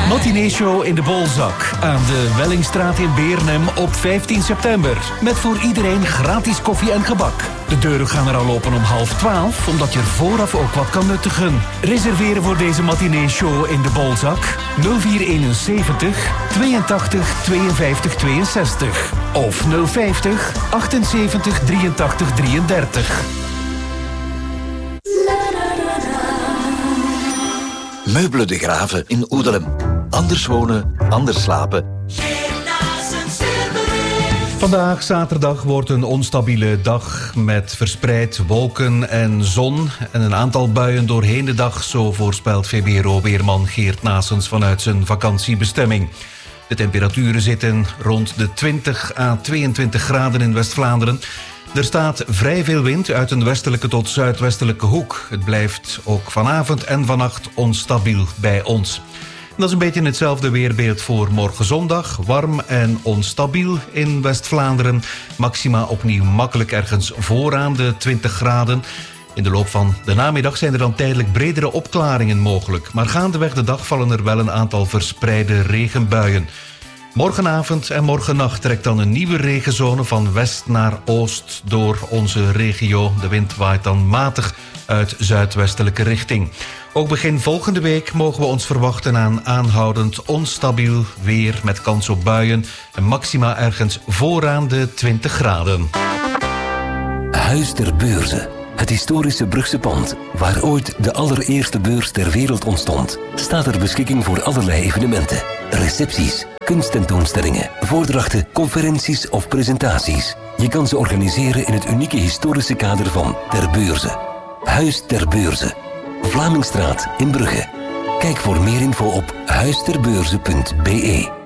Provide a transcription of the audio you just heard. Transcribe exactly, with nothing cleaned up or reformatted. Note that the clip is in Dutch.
Matinee-show in de Bolzak aan de Wellingstraat in Beernem op vijftien september. Met voor iedereen gratis koffie en gebak. De deuren gaan er al open om half twaalf, omdat je er vooraf ook wat kan nuttigen. Reserveren voor deze matinee-show in de Bolzak nul vier eenenzeventig tweeëntachtig tweeënvijftig tweeënzestig of nul vijftig achtenzeventig drieëntachtig drieëndertig. Meubelen de Graven in Oedelem. Anders wonen, anders slapen. Vandaag, zaterdag, wordt een onstabiele dag met verspreid wolken en zon en een aantal buien doorheen de dag, zo voorspelt V B R O-weerman Geert Naessens vanuit zijn vakantiebestemming. De temperaturen zitten rond de twintig à tweeëntwintig graden in West-Vlaanderen. Er staat vrij veel wind uit een westelijke tot zuidwestelijke hoek. Het blijft ook vanavond en vannacht onstabiel bij ons. Dat is een beetje hetzelfde weerbeeld voor morgen zondag. Warm en onstabiel in West-Vlaanderen. Maxima opnieuw makkelijk ergens vooraan de twintig graden. In de loop van de namiddag zijn er dan tijdelijk bredere opklaringen mogelijk. Maar gaandeweg de dag vallen er wel een aantal verspreide regenbuien. Morgenavond en morgennacht trekt dan een nieuwe regenzone van west naar oost door onze regio. De wind waait dan matig uit zuidwestelijke richting. Ook begin volgende week mogen we ons verwachten aan aanhoudend onstabiel weer met kans op buien en maxima ergens vooraan de twintig graden. Huis ter Beurze. Het historische Brugse pand, waar ooit de allereerste beurs ter wereld ontstond, staat ter beschikking voor allerlei evenementen. Recepties, kunsttentoonstellingen, voordrachten, conferenties of presentaties. Je kan ze organiseren in het unieke historische kader van Ter Beurze. Huis ter Beurze. Vlamingstraat in Brugge. Kijk voor meer info op huisterbeurze punt be.